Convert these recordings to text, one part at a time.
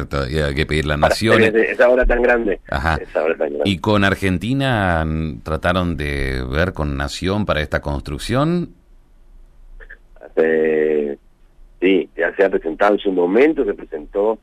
Exacto, y hay que pedir la para nación. hacer esa obra tan grande. Ajá. Esa obra tan grande. ¿Y con Argentina trataron de ver con nación para esta construcción? Sí, ya se ha presentado en su momento, se presentó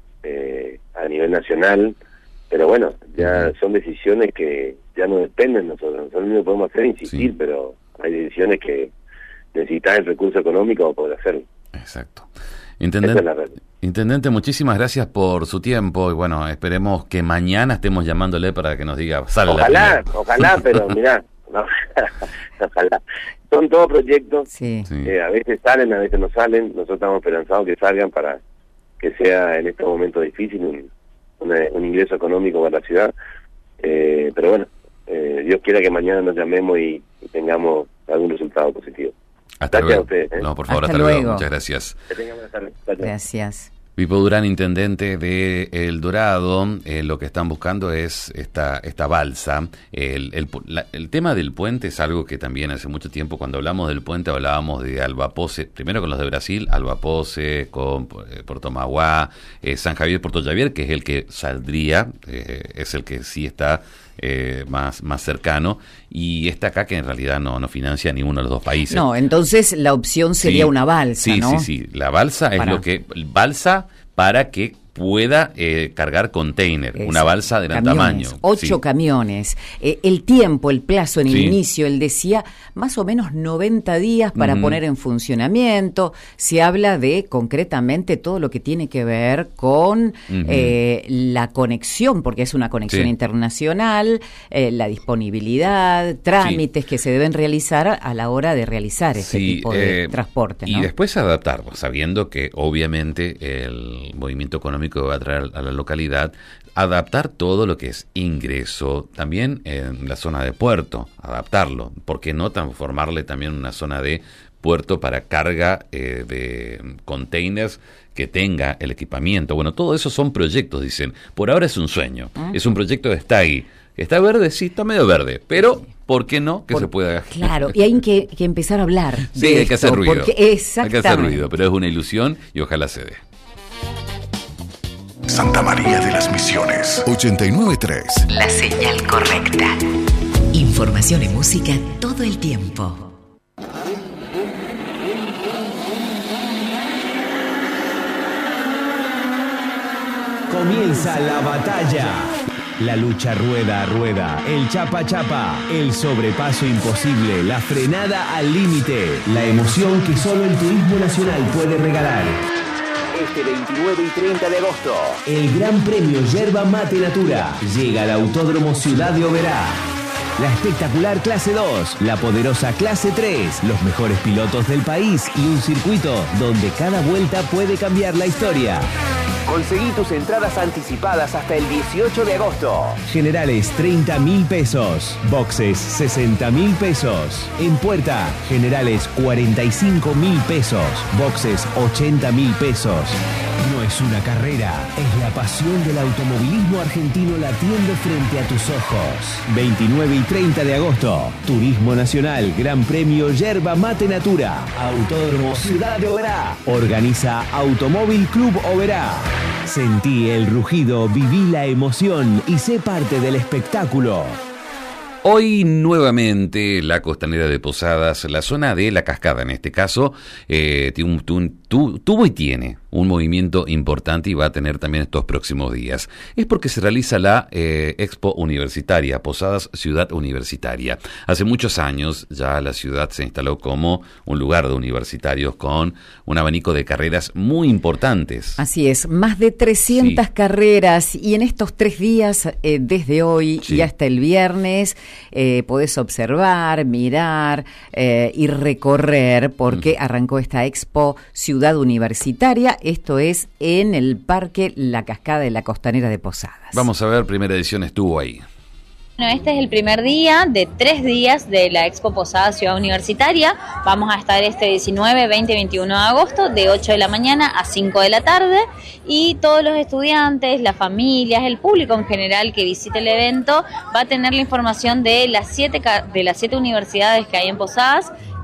a nivel nacional, pero bueno, ya son decisiones que ya no dependen de nosotros. Nosotros lo único que podemos hacer es insistir, Sí. pero hay decisiones que necesitan el recurso económico para poder hacerlo. Exacto. Esa es la realidad. Intendente, muchísimas gracias por su tiempo y bueno, esperemos que mañana estemos llamándole para que nos diga, sale Ojalá, pero mirá, no, ojalá. Son todos proyectos, Sí. a veces salen, a veces no salen. Nosotros estamos esperanzados que salgan para que sea en este momento difícil un ingreso económico para la ciudad. Pero bueno, Dios quiera que mañana nos llamemos y tengamos algún resultado positivo. Hasta Gracias luego. a ustedes. No, por favor, Hasta hasta luego. luego. Muchas gracias. Que tengan buenas tardes. Gracias. Gracias. Pipo Durán, intendente de El Dorado, lo que están buscando es esta balsa. El tema del puente es algo que también hace mucho tiempo, cuando hablamos del puente, hablábamos de Albapose, primero con los de Brasil, Albapose, con Puerto Mauá, San Javier, Puerto Xavier, que es el que saldría, es el que sí está más cercano, y está acá que en realidad no financia ninguno de los dos países. No, entonces la opción sería Sí, una balsa, sí, ¿no? Sí, la balsa es lo que... Balsa para que pueda cargar container, Exacto. una balsa de gran Camiones, tamaño. 8 camiones. El tiempo, el plazo en el Sí. inicio, él decía más o menos 90 días para poner en funcionamiento. Se habla de concretamente todo lo que tiene que ver con la conexión, porque es una conexión Sí. internacional, la disponibilidad, trámites que se deben realizar a la hora de realizar ese tipo de transporte, ¿no? Y después adaptarlo, sabiendo que obviamente el movimiento económico que va a traer a la localidad, adaptar todo lo que es ingreso, también en la zona de puerto, adaptarlo, ¿por qué no transformarle también una zona de puerto para carga de containers que tenga el equipamiento? Bueno, todo eso son proyectos, dicen. Por ahora es un sueño, es un proyecto que está ahí. ¿Está verde? Sí, está medio verde, pero ¿por qué no que se pueda? Claro, y hay que empezar a hablar. Sí, de hay que hacer esto, ruido. Porque, Hay exactamente. que hacer ruido, pero es una ilusión y ojalá se dé. Santa María de las Misiones 89.3. La señal correcta. Información y música todo el tiempo. Comienza la batalla. La lucha rueda a rueda, el chapa a chapa, el sobrepaso imposible, la frenada al límite, la emoción que solo el Turismo Nacional puede regalar. Este 29 y 30 de agosto, el Gran Premio Yerba Mate Natura llega al Autódromo Ciudad de Oberá. La espectacular Clase 2, la poderosa Clase 3, los mejores pilotos del país y un circuito donde cada vuelta puede cambiar la historia. Conseguí tus entradas anticipadas hasta el 18 de agosto. Generales 30.000 pesos. Boxes 60.000 pesos. En puerta, generales 45.000 pesos. Boxes 80.000 pesos. No es una carrera, es la pasión del automovilismo argentino latiendo frente a tus ojos. 29 y 30 de agosto, Turismo Nacional, Gran Premio Yerba Mate Natura, Autódromo Ciudad de Oberá. Organiza Automóvil Club Oberá. Sentí el rugido, viví la emoción y sé parte del espectáculo. Hoy nuevamente la costanera de Posadas, la zona de La Cascada en este caso, tuvo y tiene un movimiento importante y va a tener también estos próximos días. Es porque se realiza la Expo Universitaria, Posadas Ciudad Universitaria. Hace muchos años ya la ciudad se instaló como un lugar de universitarios con un abanico de carreras muy importantes. Así es, más de 300 carreras y en estos 3 días, desde hoy y hasta el viernes, podés observar, mirar y recorrer porque arrancó esta Expo Ciudad Universitaria. Esto es en el Parque La Cascada de la Costanera de Posadas. Vamos a ver, primera edición estuvo ahí. Bueno, este es el primer día de 3 días de la Expo Posadas Ciudad Universitaria. Vamos a estar este 19, 20 y 21 de agosto de 8 de la mañana a 5 de la tarde y todos los estudiantes, las familias, el público en general que visite el evento va a tener la información de las 7 universidades que hay en Posadas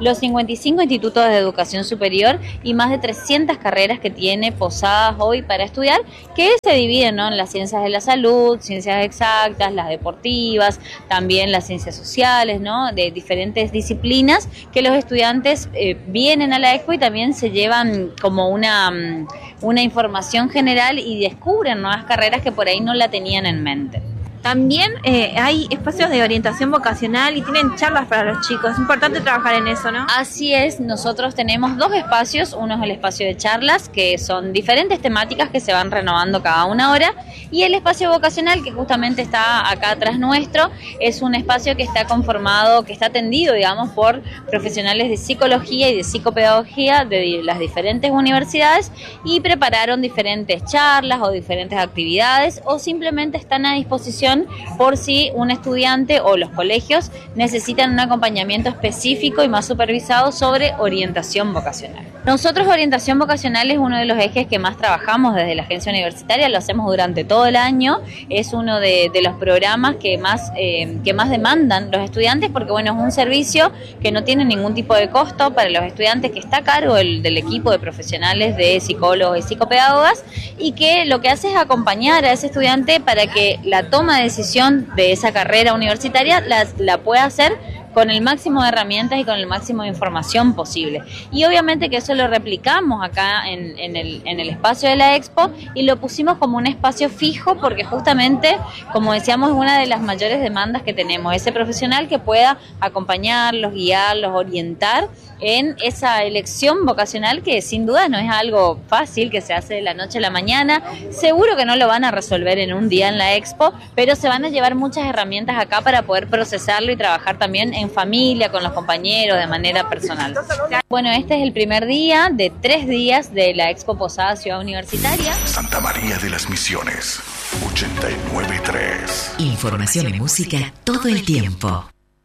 los 55 institutos de educación superior y más de 300 carreras que tiene Posadas hoy para estudiar, que se dividen, ¿no?, en las ciencias de la salud, ciencias exactas, las deportivas, también las ciencias sociales, ¿no?, de diferentes disciplinas que los estudiantes vienen a la expo y también se llevan como una información general y descubren nuevas carreras que por ahí no la tenían en mente. También hay espacios de orientación vocacional y tienen charlas para los chicos. Es importante trabajar en eso, ¿no? Así es, nosotros tenemos 2 espacios. Uno es el espacio de charlas, que son diferentes temáticas que se van renovando cada una hora. Y el espacio vocacional, que justamente está acá atrás nuestro, es un espacio que está conformado, que está atendido, digamos, por profesionales de psicología y de psicopedagogía de las diferentes universidades y prepararon diferentes charlas o diferentes actividades o simplemente están a disposición por si un estudiante o los colegios necesitan un acompañamiento específico y más supervisado sobre orientación vocacional. Nosotros orientación vocacional es uno de los ejes que más trabajamos desde la agencia universitaria, lo hacemos durante todo el año, es uno de los programas que más demandan los estudiantes porque bueno, es un servicio que no tiene ningún tipo de costo para los estudiantes, que está a cargo del equipo de profesionales de psicólogos y psicopedagogas y que lo que hace es acompañar a ese estudiante para que la toma de decisión de esa carrera universitaria la pueda hacer con el máximo de herramientas y con el máximo de información posible. Y obviamente que eso lo replicamos acá en el espacio de la expo y lo pusimos como un espacio fijo porque justamente, como decíamos, es una de las mayores demandas que tenemos, ese profesional que pueda acompañarlos, guiarlos, orientar en esa elección vocacional que sin duda no es algo fácil, que se hace de la noche a la mañana. Seguro que no lo van a resolver en un día en la expo, pero se van a llevar muchas herramientas acá para poder procesarlo y trabajar también en familia, con los compañeros, de manera personal. Bueno, este es el primer día de 3 días de la Expo Posadas Ciudad Universitaria. Santa María de las Misiones, 89.3. Información y música todo el tiempo.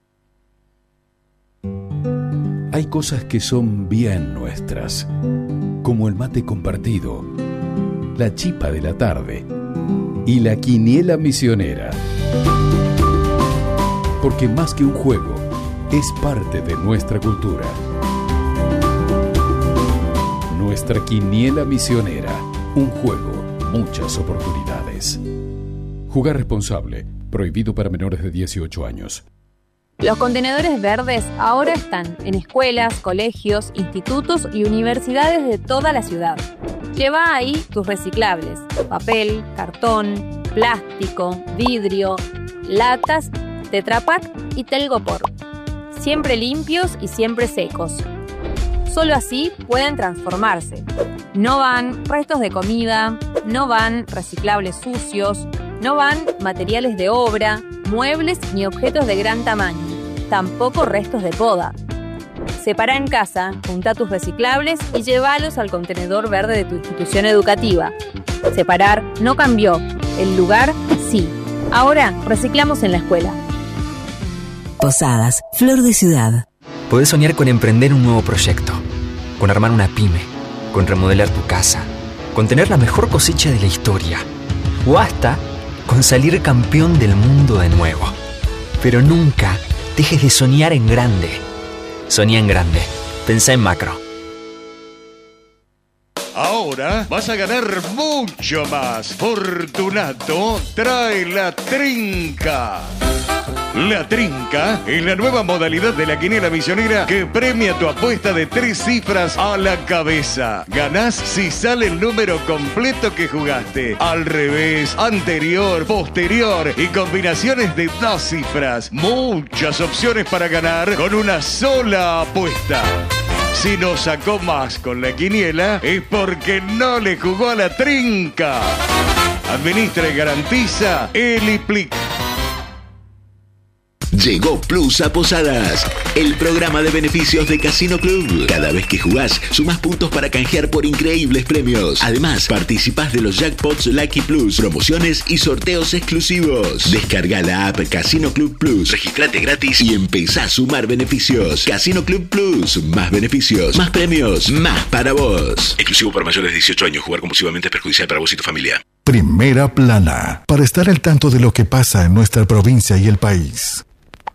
Hay cosas que son bien nuestras, como el mate compartido, la chipa de la tarde y la quiniela misionera. Porque más que un juego, es parte de nuestra cultura. Nuestra quiniela misionera, un juego, muchas oportunidades. Jugar responsable, prohibido para menores de 18 años. Los contenedores verdes ahora están en escuelas, colegios, institutos y universidades de toda la ciudad. Lleva ahí tus reciclables: papel, cartón, plástico, vidrio, latas, Tetra Pak y Telgopor. Siempre limpios y siempre secos. Solo así pueden transformarse. No van restos de comida, no van reciclables sucios, no van materiales de obra, muebles ni objetos de gran tamaño, tampoco restos de poda. Separa en casa, junta tus reciclables y llévalos al contenedor verde de tu institución educativa. Separar no cambió, el lugar sí. Ahora reciclamos en la escuela. Posadas, Flor de Ciudad. Podés soñar con emprender un nuevo proyecto, con armar una pyme, con remodelar tu casa, con tener la mejor cosecha de la historia, o hasta con salir campeón del mundo de nuevo. Pero nunca dejes de soñar en grande. Soñá en grande. Pensá en macro. Ahora vas a ganar mucho más. Fortunato trae la trinca. La trinca es la nueva modalidad de la quiniela misionera que premia tu apuesta de 3 cifras a la cabeza. Ganás si sale el número completo que jugaste. Al revés, anterior, posterior y combinaciones de 2 cifras. Muchas opciones para ganar con una sola apuesta. Si no sacó más con la quiniela es porque no le jugó a la trinca. Administra y garantiza Eliplic. Llegó Plus a Posadas, el programa de beneficios de Casino Club. Cada vez que jugás, sumás puntos para canjear por increíbles premios. Además, participás de los jackpots Lucky Plus, promociones y sorteos exclusivos. Descarga la app Casino Club Plus, registrate gratis y empezá a sumar beneficios. Casino Club Plus, más beneficios, más premios, más para vos. Exclusivo para mayores de 18 años. Jugar compulsivamente es perjudicial para vos y tu familia. Primera Plana, para estar al tanto de lo que pasa en nuestra provincia y el país.